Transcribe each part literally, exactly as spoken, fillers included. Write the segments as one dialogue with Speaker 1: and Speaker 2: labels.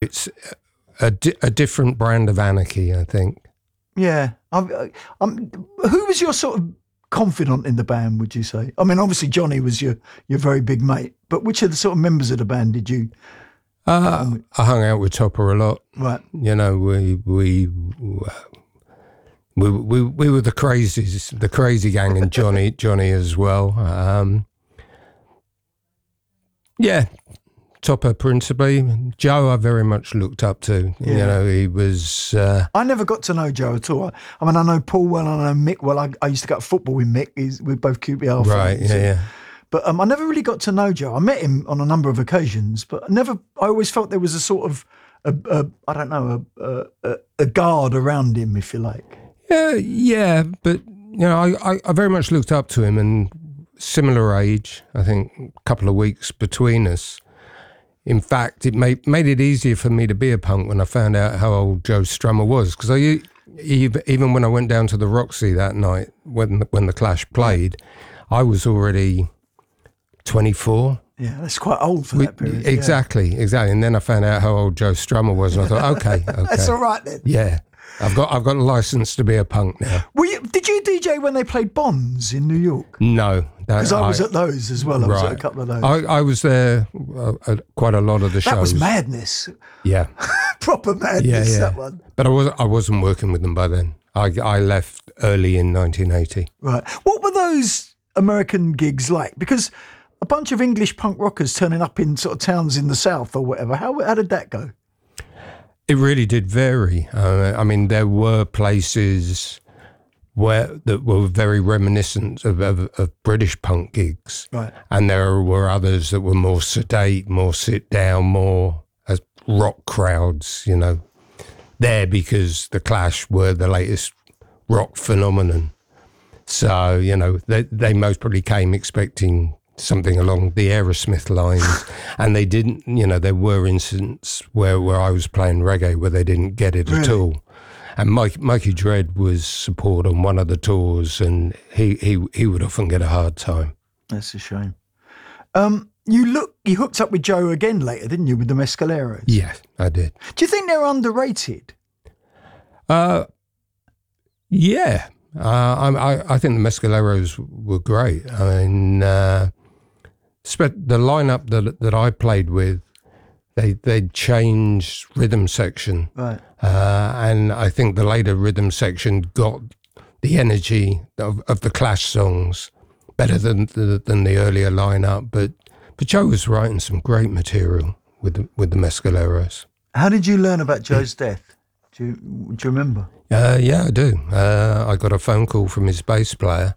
Speaker 1: it's a, di- a different brand of anarchy, I think.
Speaker 2: Yeah. I'm, I'm, who was your sort of confidant in the band, would you say? I mean, obviously Johnny was your, your very big mate, but which of the sort of members of the band did you...
Speaker 1: Uh, I hung out with Topper a lot.
Speaker 2: Right.
Speaker 1: You know, we we we we, we were the crazies, the crazy gang, and Johnny Johnny as well. Um, yeah, Topper principally. Joe, I very much looked up to.
Speaker 2: Yeah.
Speaker 1: You know, he was. Uh,
Speaker 2: I never got to know Joe at all. I mean, I know Paul well, and I know Mick well. I, I used to go to football with Mick. He's, we're both Q P R
Speaker 1: right.
Speaker 2: fans.
Speaker 1: Yeah. Yeah.
Speaker 2: But um, I never really got to know Joe. I met him on a number of occasions, but I never. I always felt there was a sort of, a, a, I don't know, a, a, a guard around him, if you like.
Speaker 1: Yeah, yeah, but you know, I, I, I very much looked up to him, and similar age. I think a couple of weeks between us. In fact, it made made it easier for me to be a punk when I found out how old Joe Strummer was, because I even when I went down to the Roxy that night when the, when the Clash played, I was already twenty-four.
Speaker 2: Yeah, that's quite old for that period.
Speaker 1: Exactly,
Speaker 2: yeah.
Speaker 1: exactly. And then I found out how old Joe Strummer was, and I thought, okay, okay,
Speaker 2: that's all right then.
Speaker 1: Yeah, I've got I've got a license to be a punk now.
Speaker 2: Were you, did you D J when they played Bonds in New York?
Speaker 1: No,
Speaker 2: because I was I, at those as well. I was
Speaker 1: right.
Speaker 2: at a couple of those.
Speaker 1: I, I was there uh, at quite a lot of the shows.
Speaker 2: That was madness.
Speaker 1: Yeah,
Speaker 2: proper madness.
Speaker 1: Yeah, yeah.
Speaker 2: That one.
Speaker 1: But I was I wasn't working with them by then. I I left early in nineteen eighty.
Speaker 2: Right. What were those American gigs like? Because a bunch of English punk rockers turning up in sort of towns in the South or whatever. How how did that go?
Speaker 1: It really did vary. Uh, I mean, there were places where that were very reminiscent of, of, of British punk gigs,
Speaker 2: right?
Speaker 1: And there were others that were more sedate, more sit down, more as rock crowds. You know, there because the Clash were the latest rock phenomenon. So you know, they they most probably came expecting something along the Aerosmith lines, and they didn't. You know, there were incidents where, where I was playing reggae where they didn't get it
Speaker 2: really?
Speaker 1: at all. And Mike, Mikey Dread was support on one of the tours, and he, he, he would often get a hard time.
Speaker 2: That's a shame. Um, you look, you hooked up with Joe again later, didn't you, with the Mescaleros?
Speaker 1: Yeah, I did.
Speaker 2: Do you think they're underrated?
Speaker 1: Uh, yeah. Uh, I, I think the Mescaleros were great. I mean, uh, the lineup that that I played with, they they changed rhythm section,
Speaker 2: right?
Speaker 1: Uh, and I think the later rhythm section got the energy of, of the Clash songs better than the, than the earlier lineup. But but Joe was writing some great material with the, with the Mescaleros.
Speaker 2: How did you learn about Joe's death? Do you do you remember?
Speaker 1: Uh, yeah, I do. Uh, I got a phone call from his bass player,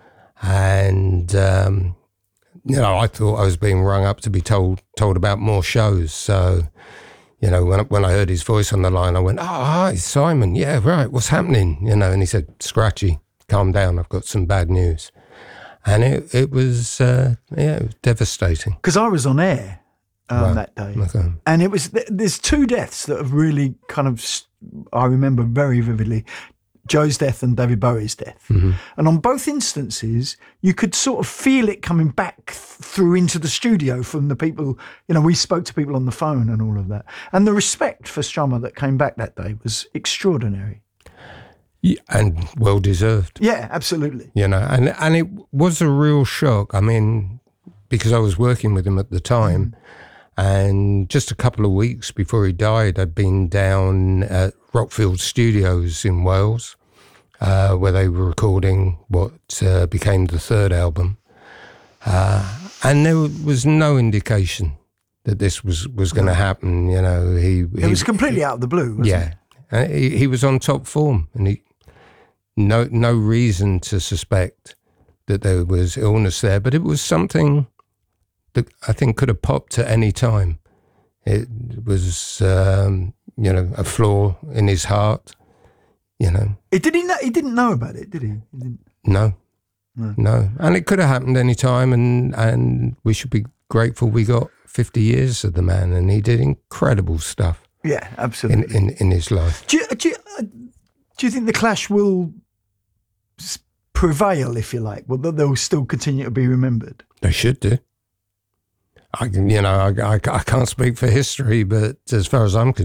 Speaker 1: and um, you know, I thought I was being rung up to be told told about more shows. So, you know, when when I heard his voice on the line, I went, "Oh, hi, Simon. Yeah, right. What's happening?" You know, and he said, "Scratchy, calm down. I've got some bad news." And it it was uh, yeah, it was devastating.
Speaker 2: Because I was on air um,
Speaker 1: right.
Speaker 2: that day,
Speaker 1: okay.
Speaker 2: and it was there's two deaths that have really kind of I remember very vividly. Joe's death and David Bowie's death.
Speaker 1: Mm-hmm.
Speaker 2: And on both instances, you could sort of feel it coming back th- through into the studio from the people, you know, we spoke to people on the phone and all of that. And the respect for Strummer that came back that day was extraordinary.
Speaker 1: Yeah, and well deserved.
Speaker 2: Yeah, absolutely.
Speaker 1: You know, and, and it was a real shock. I mean, because I was working with him at the time, mm. and just a couple of weeks before he died, I'd been down at Rockfield Studios in Wales, uh, where they were recording what uh, became the third album. Uh, and there was no indication that this was, was going to happen. You know, he,
Speaker 2: it
Speaker 1: he
Speaker 2: was completely
Speaker 1: he,
Speaker 2: out of the blue, wasn't
Speaker 1: yeah.
Speaker 2: it?
Speaker 1: Uh, he, he was on top form, and he no no reason to suspect that there was illness there, but it was something that I think could have popped at any time. It was, um, you know, a flaw in his heart, you know.
Speaker 2: It, did he know, he didn't know about it, did he? he didn't.
Speaker 1: No,
Speaker 2: no,
Speaker 1: no. And it could have happened any time, and, and we should be grateful we got fifty years of the man, and he did incredible stuff.
Speaker 2: Yeah, absolutely.
Speaker 1: In, in, in his life.
Speaker 2: Do you, do, you, uh, do you think the Clash will prevail, if you like? Well, they'll still continue to be remembered?
Speaker 1: They should do. I, you know, I, I, I can't speak for history, but as far as I'm concerned,